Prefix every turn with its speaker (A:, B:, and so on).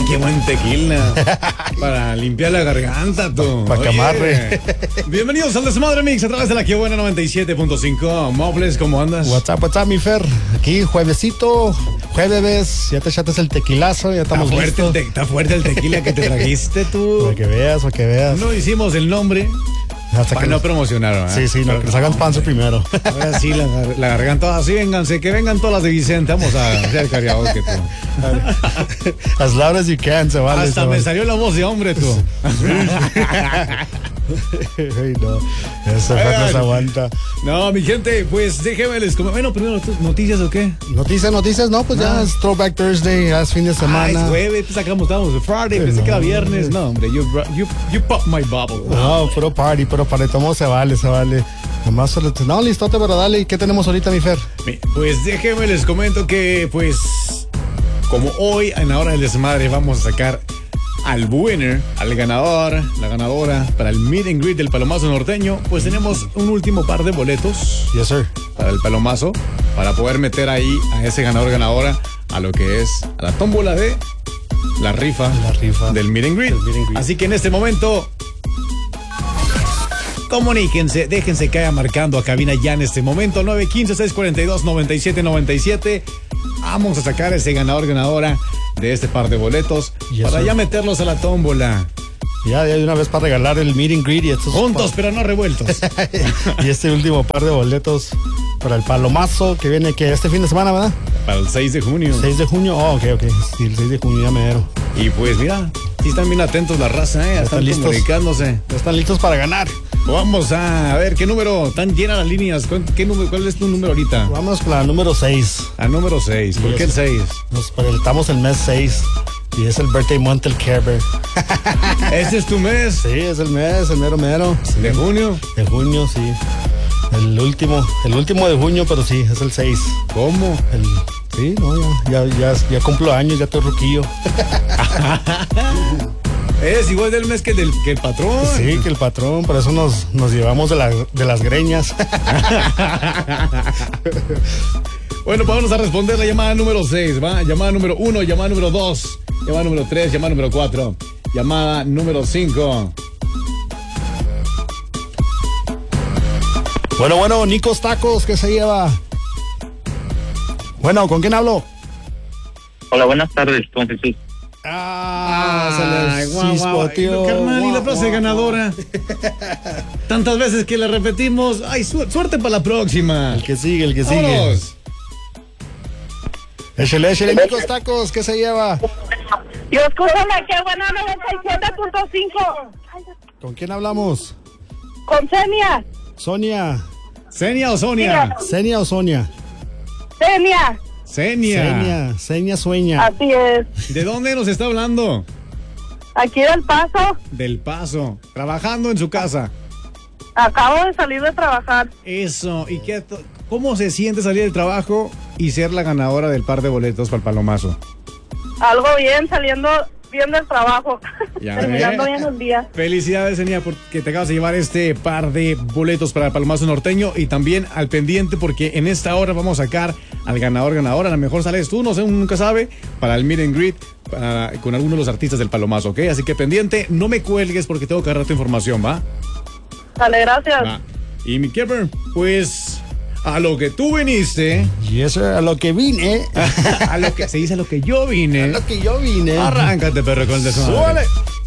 A: Ay, qué buen tequila. Para limpiar la garganta, tú.
B: Para que amarre.
A: Bienvenidos al Desmadre Mix a través de la Que Buena 97.5. Mofles, ¿cómo andas?
B: What's up, mi Fer? Aquí, juevesito, jueves, ya te echaste el tequilazo, ya estamos listos.
A: Está fuerte el tequila que te trajiste, tú.
B: Para que veas.
A: No hicimos el nombre.
B: Hasta
A: para
B: que
A: no promocionar, ¿verdad?
B: Sí, no, que les hagan panzo primero.
A: Ahora sí, la garganta, así vénganse, que vengan todas las de Vicente. Vamos a hacer karaoke, tú.
B: As loud as you can, se vale.
A: Hasta me salió la voz de hombre, tú.
B: Ay, no, eso no se aguanta.
A: No, mi gente, pues déjenme les comentar. Bueno, primero, ¿noticias o qué?
B: Noticias, no, pues ya es Throwback Thursday, ya es fin de semana.
A: Es jueves, pues acá estamos de Friday, pensé que era viernes. No, hombre, you pop my bubble.
B: No, puro party, todo se vale. Nomás, no, listote, pero dale, ¿y qué tenemos ahorita, mi Fer?
A: Pues déjenme les comento que, pues, como hoy, en la hora del desmadre, vamos a sacar al winner, al ganador, la ganadora para el meet and greet del Palomazo Norteño, pues tenemos un último par de boletos.
B: Yes, sir.
A: Para el Palomazo, para poder meter ahí a ese ganador-ganadora a lo que es a la tómbola de la rifa del meet and greet. Así que en este momento, comuníquense, déjense que haya marcando a cabina ya en este momento, 915-642-9797. Vamos a sacar ese ganador-ganadora de este par de boletos para ya meterlos a la tómbola.
B: Ya de una vez para regalar el meet and greet y estos
A: juntos, pero no revueltos.
B: Y este último par de boletos para el Palomazo que viene que este fin de semana, ¿verdad?
A: Para el 6 de junio.
B: 6 de junio, ok. Sí, el 6 de junio ya mero.
A: Y pues mira, sí están bien atentos la raza, están listos, comunicándose.
B: Están listos para ganar.
A: Vamos a ver qué número, están llenas las líneas. ¿Cuál es tu número ahorita?
B: Vamos con la número 6.
A: A número 6. ¿Por qué el 6?
B: Nos presentamos el mes 6. Y es el birthday month del Care Bear.
A: ¿Ese es tu mes?
B: Sí, es el mes, el mero. Sí.
A: ¿De junio?
B: De junio, sí. El último de junio, pero sí, es el 6.
A: ¿Cómo?
B: Sí, no, ya cumplo años, ya estoy ruquillo.
A: Es igual del mes que el patrón.
B: Sí, que el patrón, por eso nos llevamos de las greñas.
A: Bueno, pues vamos a responder la llamada número 6, ¿va? Llamada número 1, llamada número 2, llamada número 3, llamada número 4, llamada número 5.
B: Bueno, Nicos Tacos, ¿qué se lleva? Bueno, ¿con quién hablo?
C: Hola, buenas tardes, con Jesús.
B: Se les chispoteó.
A: Carnal, y la frase ganadora. Tantas veces que le repetimos. Ay, suerte para la próxima.
B: El que sigue.
A: Vámonos.
B: Échale, Nicos Tacos, ¿qué se lleva?
D: Yo escucho la Que Buena 97.5.
B: ¿Con quién hablamos?
D: Con Senia.
B: Sonia.
A: ¿Senia o Sonia?
B: Senia o Sonia.
D: Senia
B: sueña.
D: Así es.
A: ¿De dónde nos está hablando?
D: Aquí del Paso.
A: Del Paso. Trabajando en su casa.
D: Acabo de salir de trabajar.
A: Eso. ¿Y cómo se siente salir del trabajo y ser la ganadora del par de boletos para el Palomazo?
D: Algo bien, saliendo bien del trabajo. Terminando bien el día.
A: Felicidades, Senia, porque te acabas de llevar este par de boletos para el Palomazo Norteño y también al pendiente porque en esta hora vamos a sacar al ganador. A lo mejor sales tú, no sé, uno nunca sabe, para el meet and greet con algunos de los artistas del Palomazo, ¿ok? Así que pendiente, no me cuelgues porque tengo que agarrar tu información, ¿va?
D: Dale, gracias.
A: Va. Y mi Kevin, pues a lo que tú viniste.
B: Yes, sir, a lo que vine.
A: A lo que se dice, a lo que yo vine.
B: A lo que yo vine.
A: Arráncate, perro, con el desmadre.
B: ¡Súbale!